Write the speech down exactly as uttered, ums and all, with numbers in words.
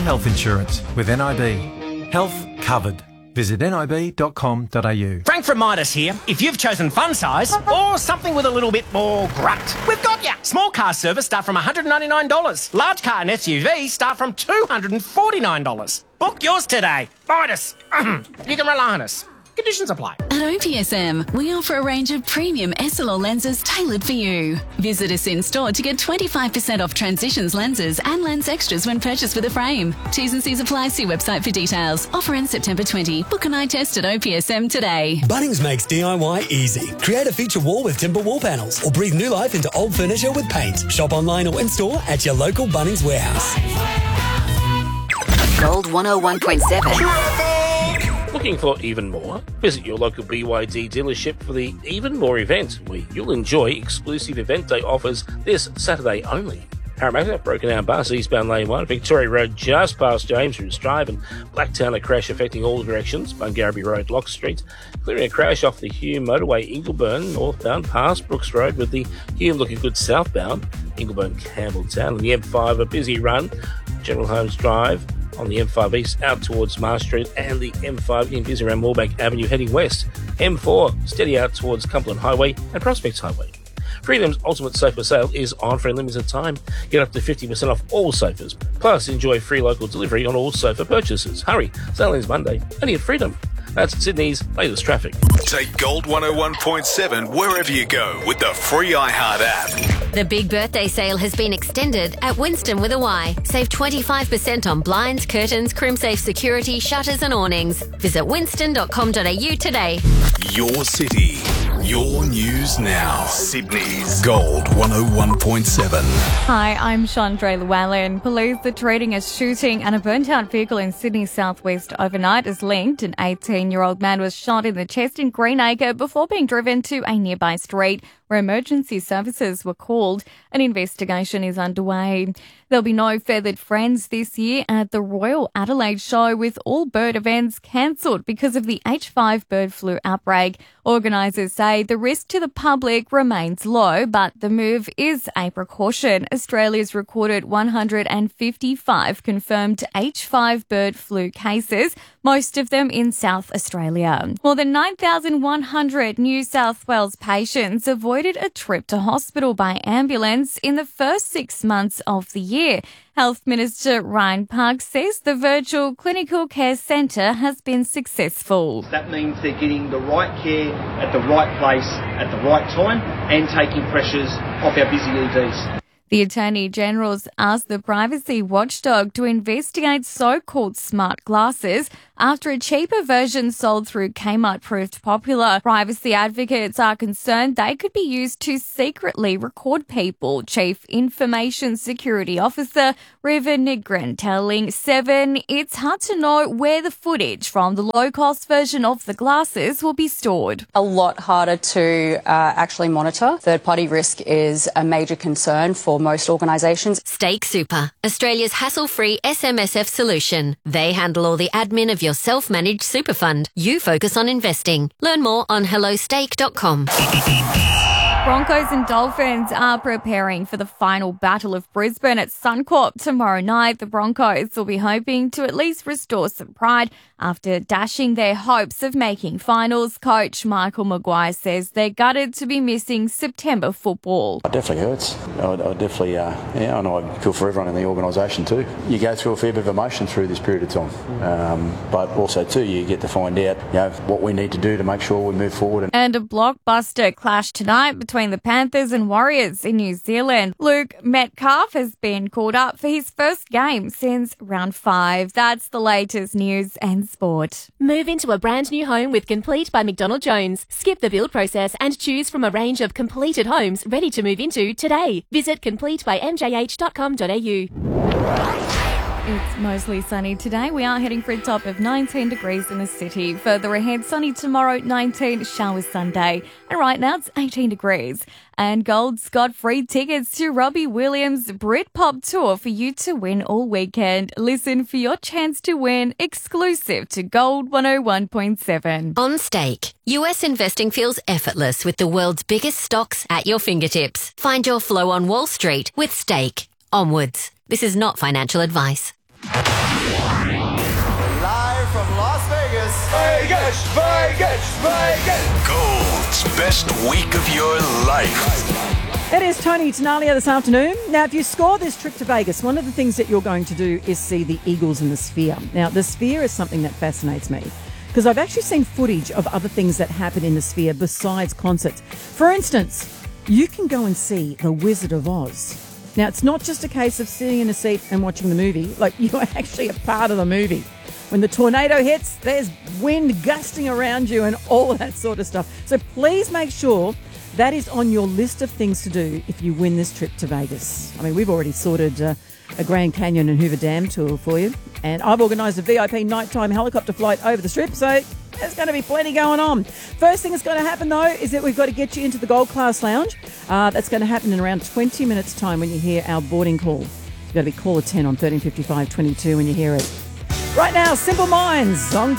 health insurance with N I B. Health covered. Visit nib dot com dot a u. Frank from Midas here. If you've chosen fun size or something with a little bit more grunt, we've got ya. Small car service start from one hundred ninety-nine dollars. Large car and S U V start from two hundred forty-nine dollars. Book yours today. Midas. You can rely on us. Conditions apply. At O P S M, we offer a range of premium S L R lenses tailored for you. Visit us in store to get twenty-five percent off Transitions lenses and lens extras when purchased with a frame. T's and C's apply. See website for details. Offer ends September twentieth. Book an eye test at O P S M today. Bunnings makes D I Y easy. Create a feature wall with timber wall panels or breathe new life into old furniture with paint. Shop online or in store at your local Bunnings warehouse. Gold one oh one point seven. Looking for even more? Visit your local B Y D dealership for the Even More event, where you'll enjoy exclusive event day offers this Saturday only. Parramatta, Broken Arm Bus, eastbound lane one, Victoria Road just past James Roos Drive, and Blacktown a crash affecting all directions, Bungarabie Road, Lock Street, clearing a crash off the Hume Motorway, Ingleburn, northbound past Brooks Road with the Hume looking good southbound, Ingleburn, Campbelltown, and the M five a busy run, General Holmes Drive, on the M five East out towards Marsh Street, and the M five getting busy around Moorebank Avenue heading west. M four steady out towards Cumberland Highway and Prospects Highway. Freedom's Ultimate Sofa Sale is on for a limited time. Get up to fifty percent off all sofas. Plus, enjoy free local delivery on all sofa purchases. Hurry, sale ends Monday, only at Freedom. That's Sydney's latest traffic. Take Gold one oh one point seven wherever you go with the free iHeart app. The big birthday sale has been extended at Winston with a Y. Save twenty-five percent on blinds, curtains, CrimSafe security, shutters and awnings. Visit winston dot com dot a u today. Your city, your news now. Sydney's Gold one oh one point seven. Hi, I'm Chandra Llewellyn. Police are treating a shooting and a burnt-out vehicle in Sydney southwest overnight as linked. An eighteen-year-old man was shot in the chest in Greenacre before being driven to a nearby street where emergency services were called. An investigation is underway. There'll be no feathered friends this year at the Royal Adelaide Show, with all bird events cancelled because of the H five bird flu outbreak. Organisers say the risk to the public remains low, but the move is a precaution. Australia's recorded one hundred fifty-five confirmed H five bird flu cases, most of them in South Australia. More than nine thousand one hundred New South Wales patients avoided a trip to hospital by ambulance in the first six months of the year. Health Minister Ryan Park says the virtual clinical care centre has been successful. That means they're getting the right care at the right place at the right time and taking pressures off our busy E Ds. The Attorney General's asked the privacy watchdog to investigate so-called smart glasses after a cheaper version sold through Kmart proved popular. Privacy advocates are concerned they could be used to secretly record people. Chief Information Security Officer River Nigran telling Seven it's hard to know where the footage from the low-cost version of the glasses will be stored. A lot harder to uh, actually monitor. Third-party risk is a major concern for most organisations. Stake Super, Australia's hassle-free S M S F solution. They handle all the admin of your self-managed super fund. You focus on investing. Learn more on hello stake dot com. Broncos and Dolphins are preparing for the final battle of Brisbane at Suncorp tomorrow night. The Broncos will be hoping to at least restore some pride after dashing their hopes of making finals. Coach Michael Maguire says they're gutted to be missing September football. It definitely hurts. I, I definitely, uh, yeah, I know I feel for everyone in the organisation too. You go through a fair bit of emotion through this period of time, um, but also too you get to find out, you know, what we need to do to make sure we move forward. And, and a blockbuster clash tonight between the Panthers and Warriors in New Zealand. Luke Metcalf has been called up for his first game since round five. That's the latest news and sport. Move into a brand new home with Complete by McDonald Jones. Skip the build process and choose from a range of completed homes ready to move into today. Visit complete by m j h dot com dot a u. It's mostly sunny today. We are heading for a top of nineteen degrees in the city. Further ahead, sunny tomorrow, nineteen, showers Sunday. And right now it's eighteen degrees. And Gold's got free tickets to Robbie Williams' Britpop tour for you to win all weekend. Listen for your chance to win, exclusive to Gold one oh one point seven. On Stake, U S investing feels effortless with the world's biggest stocks at your fingertips. Find your flow on Wall Street with Stake. Onwards. This is not financial advice. Vegas, Vegas, Vegas. Gold's best week of your life. It is Tony Tenalia this afternoon. Now, if you score this trip to Vegas, one of the things that you're going to do is see the Eagles in the Sphere. Now, the Sphere is something that fascinates me because I've actually seen footage of other things that happen in the Sphere besides concerts. For instance, you can go and see The Wizard of Oz. Now, it's not just a case of sitting in a seat and watching the movie. Like, you're actually a part of the movie. When the tornado hits, there's wind gusting around you and all of that sort of stuff. So please make sure that is on your list of things to do if you win this trip to Vegas. I mean, we've already sorted uh, a Grand Canyon and Hoover Dam tour for you. And I've organised a V I P nighttime helicopter flight over the Strip, so there's going to be plenty going on. First thing that's going to happen, though, is that we've got to get you into the Gold Class Lounge. Uh, that's going to happen in around twenty minutes' time when you hear our boarding call. You've got to be caller ten on thirteen fifty-five twenty-two when you hear it. Right now, Simple Minds on